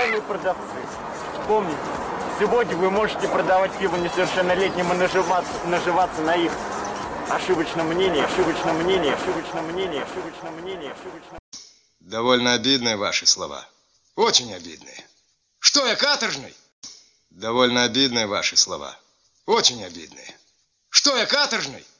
уважаемые продавцы, помните, сегодня вы можете продавать пиво несовершеннолетним и наживаться на их ошибочном мнении. Довольно обидные ваши слова. Очень обидные. Что, я каторжный? Довольно обидные ваши слова. Очень обидные. Что, я каторжный?